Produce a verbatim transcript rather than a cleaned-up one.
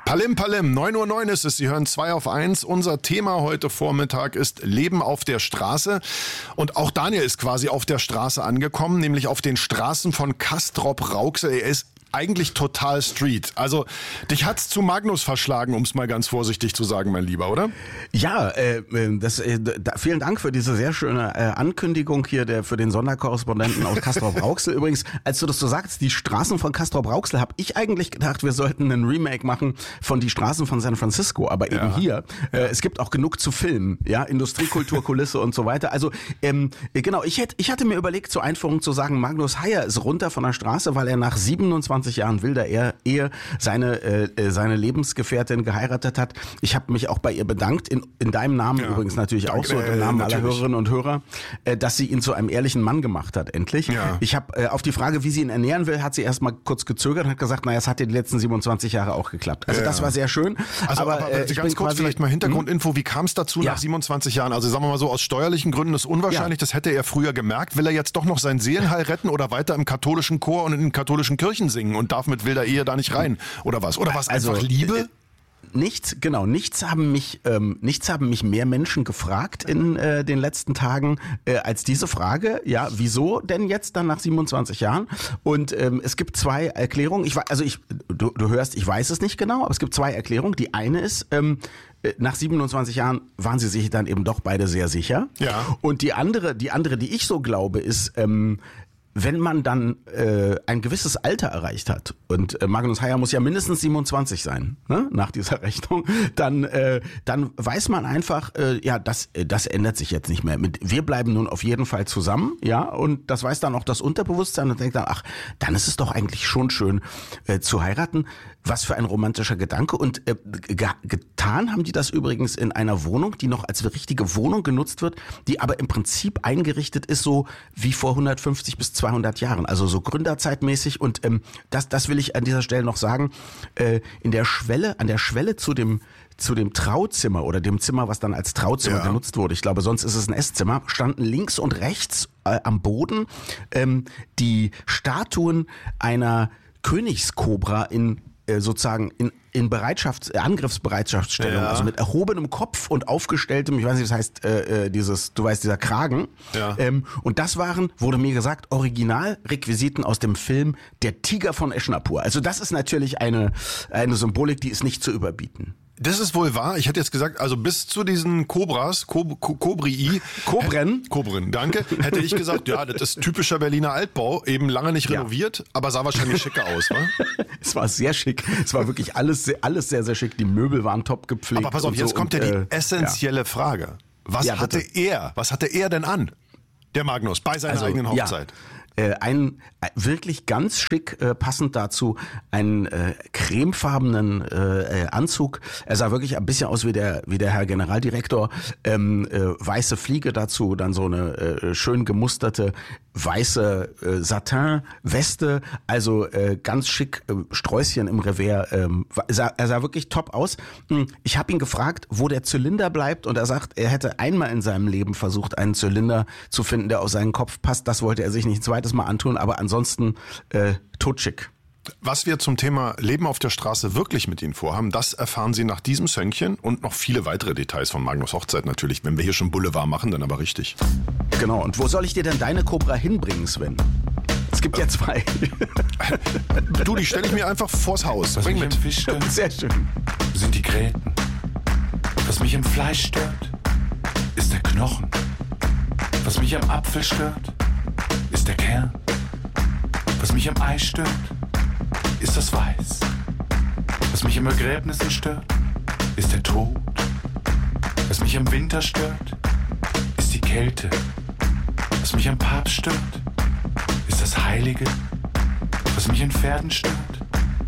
Palim Palim, neun Uhr neun ist es, Sie hören zwei auf eins. Unser Thema heute Vormittag ist Leben auf der Straße. Und auch Daniel ist quasi auf der Straße angekommen, nämlich auf den Straßen von Castrop-Rauxel. Er ist eigentlich total Street. Also dich hat's zu Magnus verschlagen, um es mal ganz vorsichtig zu sagen, mein Lieber, oder? Ja, äh, das, äh, da, vielen Dank für diese sehr schöne äh, Ankündigung hier der für den Sonderkorrespondenten aus Castrop-Rauxel. Übrigens, als du das so sagst, die Straßen von Castrop-Rauxel, habe ich eigentlich gedacht, wir sollten einen Remake machen von die Straßen von San Francisco. Aber eben ja. hier, äh, es gibt auch genug zu filmen, ja, Industriekultur, Kulisse und so weiter. Also ähm, genau, ich hätte, ich hatte mir überlegt, zur Einführung zu sagen, Magnus Heyer ist runter von der Straße, weil er nach siebenundzwanzig Jahren wilder Ehe seine äh, seine Lebensgefährtin geheiratet hat. Ich habe mich auch bei ihr bedankt, in, in deinem Namen ja. übrigens natürlich Danke, auch so, im Namen äh, aller Hörerinnen und Hörer, äh, dass sie ihn zu einem ehrlichen Mann gemacht hat, endlich. Ja. Ich habe äh, auf die Frage, wie sie ihn ernähren will, hat sie erst mal kurz gezögert und hat gesagt, naja, es hat die letzten siebenundzwanzig Jahre auch geklappt. Also ja. das war sehr schön. Also aber, aber äh, ich ganz kurz quasi, vielleicht mal Hintergrundinfo, wie kam es dazu ja. nach siebenundzwanzig Jahren? Also sagen wir mal so, aus steuerlichen Gründen ist unwahrscheinlich, ja. das hätte er früher gemerkt. Will er jetzt doch noch sein Seelenheil retten oder weiter im katholischen Chor und in den katholischen Kirchen singen und darf mit wilder Ehe da nicht rein? Oder was? Oder was? Einfach also, Liebe? Äh, Nichts, genau, nichts haben mich, ähm, nichts haben mich mehr Menschen gefragt in äh, den letzten Tagen äh, als diese Frage. Ja, wieso denn jetzt dann nach siebenundzwanzig Jahren? Und ähm, es gibt zwei Erklärungen. Ich, also ich, du, du hörst, ich weiß es nicht genau, aber es gibt zwei Erklärungen. Die eine ist, ähm, nach siebenundzwanzig Jahren waren sie sich dann eben doch beide sehr sicher. Ja. Und die andere, die andere, die ich so glaube, ist, ähm, wenn man dann äh, ein gewisses Alter erreicht hat, und äh, Magnus Heyer muss ja mindestens siebenundzwanzig sein, ne, nach dieser Rechnung, dann äh, dann weiß man einfach, äh, ja, das äh, das ändert sich jetzt nicht mehr. Mit, wir bleiben nun auf jeden Fall zusammen, ja, und das weiß dann auch das Unterbewusstsein und denkt dann, ach, dann ist es doch eigentlich schon schön äh, zu heiraten. Was für ein romantischer Gedanke. Und äh, ge- getan haben die das übrigens in einer Wohnung, die noch als richtige Wohnung genutzt wird, die aber im Prinzip eingerichtet ist so wie vor hundertfünfzig bis zweihundert Jahren. Also so gründerzeitmäßig. Und ähm, das, das will ich an dieser Stelle noch sagen. Äh, in der Schwelle, an der Schwelle zu dem zu dem Trauzimmer oder dem Zimmer, was dann als Trauzimmer ja. genutzt wurde, ich glaube, sonst ist es ein Esszimmer, standen links und rechts äh, am Boden ähm, die Statuen einer Königskobra in sozusagen in, in Bereitschafts-, Angriffsbereitschaftsstellung, ja. also mit erhobenem Kopf und aufgestelltem, ich weiß nicht, das heißt, äh, dieses, du weißt, dieser Kragen. Ja. Ähm, und das waren, wurde mir gesagt, Originalrequisiten aus dem Film Der Tiger von Eschnapur. Also das ist natürlich eine, eine Symbolik, die ist nicht zu überbieten. Das ist wohl wahr. Ich hätte jetzt gesagt, also bis zu diesen Cobras, Kob- Ko- Kobrii. Kobren? Kobren, danke. Hätte ich gesagt, ja, das ist typischer Berliner Altbau, eben lange nicht renoviert, ja. aber sah wahrscheinlich schicker aus, wa? Es war sehr schick. Es war wirklich alles, alles sehr, sehr schick. Die Möbel waren top gepflegt. Aber pass auf, jetzt so kommt und, ja die äh, essentielle ja. Frage. Was ja, hatte er, was hatte er denn an? Der Magnus, bei seiner also, eigenen Hochzeit. Ja. Äh, ein äh, wirklich ganz schick äh, passend dazu einen äh, cremefarbenen äh, Anzug. Er sah wirklich ein bisschen aus wie der wie der Herr Generaldirektor. Ähm, äh, weiße Fliege dazu, dann so eine äh, schön gemusterte weiße äh, Satin-Weste, also äh, ganz schick, äh, Sträußchen im Revers. Ähm, sah, er sah wirklich top aus. Ich habe ihn gefragt, wo der Zylinder bleibt, und er sagt, er hätte einmal in seinem Leben versucht, einen Zylinder zu finden, der auf seinen Kopf passt. Das wollte er sich nicht ein zweites Mal antun, aber ansonsten äh, totschick. Was wir zum Thema Leben auf der Straße wirklich mit Ihnen vorhaben, das erfahren Sie nach diesem Söngchen und noch viele weitere Details von Magnus Hochzeit natürlich. Wenn wir hier schon Boulevard machen, dann aber richtig. Genau, und wo soll ich dir denn deine Cobra hinbringen, Sven? Es gibt ja zwei. Du, die stelle ich mir einfach vors Haus. Was Bring mich mit. im Fisch stört, Sehr schön. sind die Gräten. Was mich im Fleisch stört, ist der Knochen. Was mich am Apfel stört, ist der Kern. Was mich am Ei stört, ist das Weiß. Was mich im Begräbnissen stört, ist der Tod. Was mich im Winter stört, ist die Kälte. Was mich am Papst stört, ist das Heilige. Was mich in Pferden stört,